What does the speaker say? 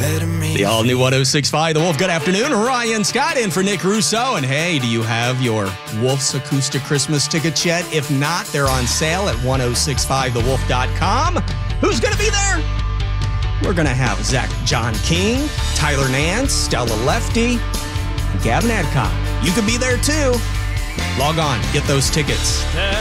The all-new 106.5 The Wolf. Good afternoon. Ryan Scott in for Nick Russo. And hey, do you have your Wolf's Acoustic Christmas tickets yet? If not, they're on sale at 1065thewolf.com. Who's going to be there? We're going to have John King, Tyler Nance, Stella Lefty, and Gavin Adcock. You could be there too. Log on, get those tickets.